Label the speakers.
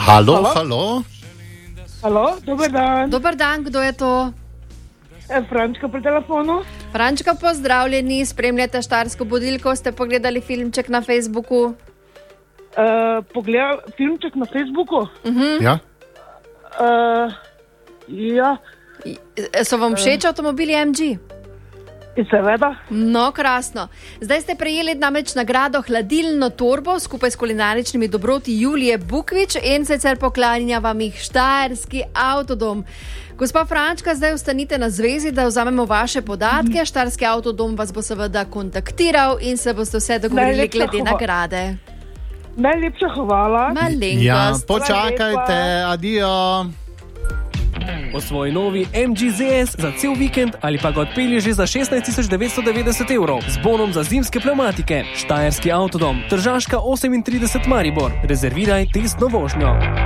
Speaker 1: Halo.
Speaker 2: Halo, dober dan.
Speaker 3: Dober dan, kdo je to?
Speaker 2: Frančka pri telefonu.
Speaker 3: Frančka, pozdravljeni, spremljate Štajersko budilko, ste pogledali filmček na Facebooku?
Speaker 2: Pogledal filmček na Facebooku?
Speaker 1: Ja.
Speaker 2: Ja.
Speaker 3: So vam všeč avtomobili MG?
Speaker 2: Seveda.
Speaker 3: No, krasno. Zdaj ste prejeli namreč nagrado hladilno torbo skupaj s kulinaričnimi dobroti Julije Bukvič in sicer poklanja vam jih Štajerski avtodom. Gospa Frančka, zdaj ostanite na zvezi, da vzamemo vaše podatke. Štajerski avtodom vas bo seveda kontaktiral in se boste vse dogovorili glede nagrade.
Speaker 2: Najlepša hvala.
Speaker 3: Malenkost.
Speaker 1: Ja, počakajte, adijo.
Speaker 4: Osvoji novi MG ZS za cel vikend ali pa ga odpelje že za 16.990 € z bonom za zimske pnevmatike. Štajerski avtodom, Tržaška 38 Maribor. Rezerviraj testno vožnjo.